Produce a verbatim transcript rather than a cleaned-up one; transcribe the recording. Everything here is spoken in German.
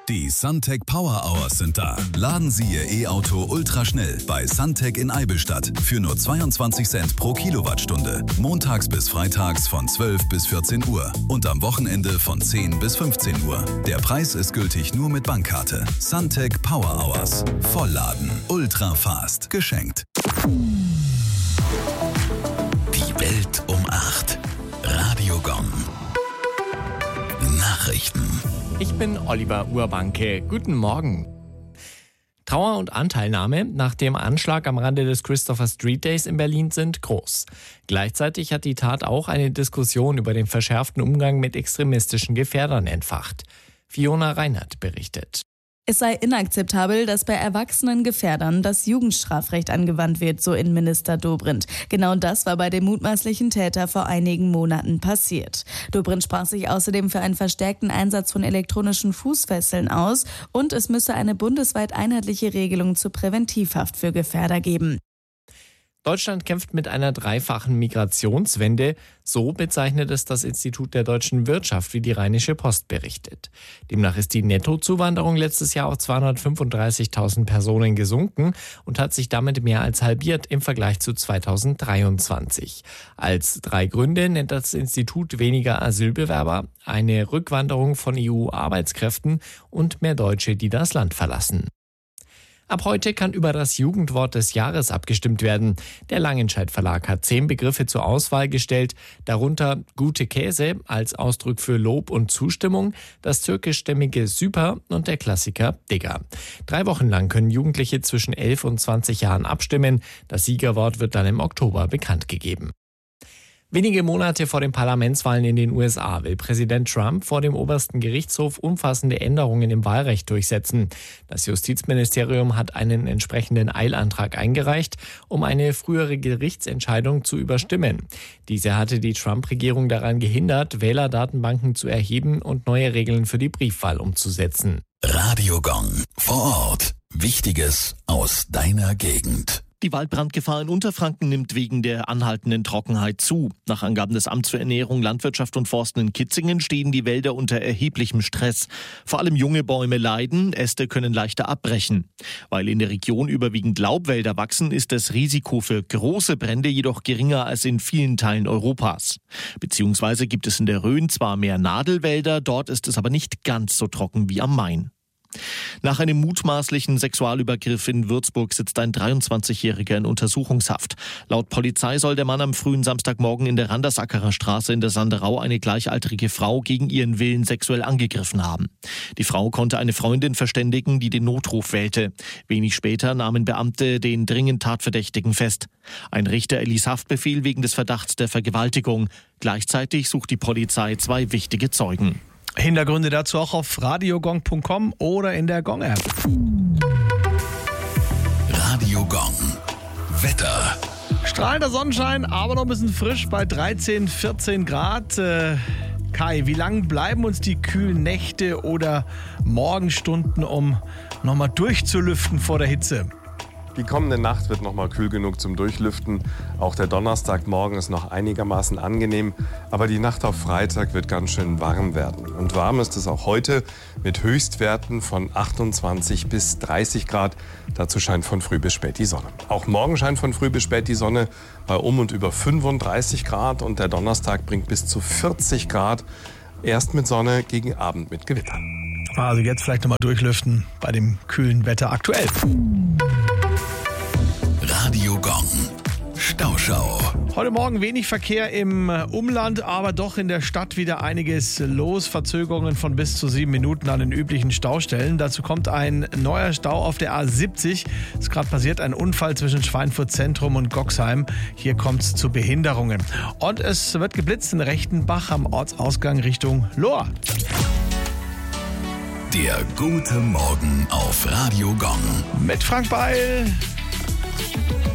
Die Suntech Power Hours sind da. Laden Sie Ihr E-Auto ultraschnell bei Suntech in Eibenstadt für nur zweiundzwanzig Cent pro Kilowattstunde. Montags bis freitags von zwölf bis vierzehn Uhr und am Wochenende von zehn bis fünfzehn Uhr. Der Preis ist gültig nur mit Bankkarte. Suntech Power Hours. Vollladen. Ultra fast. Geschenkt. Die Welt um acht. Radio Gong. Nachrichten. Ich bin Oliver Urbanke. Guten Morgen. Trauer und Anteilnahme nach dem Anschlag am Rande des Christopher Street Days in Berlin sind groß. Gleichzeitig hat die Tat auch eine Diskussion über den verschärften Umgang mit extremistischen Gefährdern entfacht. Fiona Reinhardt berichtet. Es sei inakzeptabel, dass bei erwachsenen Gefährdern das Jugendstrafrecht angewandt wird, so Innenminister Dobrindt. Genau das war bei dem mutmaßlichen Täter vor einigen Monaten passiert. Dobrindt sprach sich außerdem für einen verstärkten Einsatz von elektronischen Fußfesseln aus und es müsse eine bundesweit einheitliche Regelung zur Präventivhaft für Gefährder geben. Deutschland kämpft mit einer dreifachen Migrationswende. So bezeichnet es das Institut der deutschen Wirtschaft, wie die Rheinische Post berichtet. Demnach ist die Nettozuwanderung letztes Jahr auf zweihundertfünfunddreißigtausend Personen gesunken und hat sich damit mehr als halbiert im Vergleich zu zweitausenddreiundzwanzig. Als drei Gründe nennt das Institut weniger Asylbewerber, eine Rückwanderung von E U-Arbeitskräften und mehr Deutsche, die das Land verlassen. Ab heute kann über das Jugendwort des Jahres abgestimmt werden. Der Langenscheidt Verlag hat zehn Begriffe zur Auswahl gestellt, darunter gute Käse als Ausdruck für Lob und Zustimmung, das türkischstämmige Süper und der Klassiker Digger. Drei Wochen lang können Jugendliche zwischen elf und zwanzig Jahren abstimmen. Das Siegerwort wird dann im Oktober bekannt gegeben. Wenige Monate vor den Parlamentswahlen in den U S A will Präsident Trump vor dem obersten Gerichtshof umfassende Änderungen im Wahlrecht durchsetzen. Das Justizministerium hat einen entsprechenden Eilantrag eingereicht, um eine frühere Gerichtsentscheidung zu überstimmen. Diese hatte die Trump-Regierung daran gehindert, Wählerdatenbanken zu erheben und neue Regeln für die Briefwahl umzusetzen. Radio Gong. Vor Ort. Wichtiges aus deiner Gegend. Die Waldbrandgefahr in Unterfranken nimmt wegen der anhaltenden Trockenheit zu. Nach Angaben des Amts für Ernährung, Landwirtschaft und Forsten in Kitzingen stehen die Wälder unter erheblichem Stress. Vor allem junge Bäume leiden, Äste können leichter abbrechen. Weil in der Region überwiegend Laubwälder wachsen, ist das Risiko für große Brände jedoch geringer als in vielen Teilen Europas. Beziehungsweise gibt es in der Rhön zwar mehr Nadelwälder, dort ist es aber nicht ganz so trocken wie am Main. Nach einem mutmaßlichen Sexualübergriff in Würzburg sitzt ein dreiundzwanzigjähriger in Untersuchungshaft. Laut Polizei soll der Mann am frühen Samstagmorgen in der Randersackerer Straße in der Sanderau eine gleichaltrige Frau gegen ihren Willen sexuell angegriffen haben. Die Frau konnte eine Freundin verständigen, die den Notruf wählte. Wenig später nahmen Beamte den dringend Tatverdächtigen fest. Ein Richter erließ Haftbefehl wegen des Verdachts der Vergewaltigung. Gleichzeitig sucht die Polizei zwei wichtige Zeugen. Hintergründe dazu auch auf radiogong punkt com oder in der Gong-App. Radio Gong. Wetter. Strahlender Sonnenschein, aber noch ein bisschen frisch bei dreizehn, vierzehn Grad. Äh, Kai, wie lang bleiben uns die kühlen Nächte oder Morgenstunden, um nochmal durchzulüften vor der Hitze? Die kommende Nacht wird noch mal kühl genug zum Durchlüften. Auch der Donnerstagmorgen ist noch einigermaßen angenehm. Aber die Nacht auf Freitag wird ganz schön warm werden. Und warm ist es auch heute mit Höchstwerten von achtundzwanzig bis dreißig Grad. Dazu scheint von früh bis spät die Sonne. Auch morgen scheint von früh bis spät die Sonne bei um und über fünfunddreißig Grad. Und der Donnerstag bringt bis zu vierzig Grad. Erst mit Sonne, gegen Abend mit Gewitter. Also jetzt vielleicht nochmal durchlüften bei dem kühlen Wetter aktuell. Radio Gong. Stauschau. Heute Morgen wenig Verkehr im Umland, aber doch in der Stadt wieder einiges los. Verzögerungen von bis zu sieben Minuten an den üblichen Staustellen. Dazu kommt ein neuer Stau auf der A siebzig. Es ist gerade passiert, ein Unfall zwischen Schweinfurt Zentrum und Goxheim. Hier kommt es zu Behinderungen. Und es wird geblitzt in Rechtenbach am Ortsausgang Richtung Lohr. Der gute Morgen auf Radio Gong. Mit Frank Beil.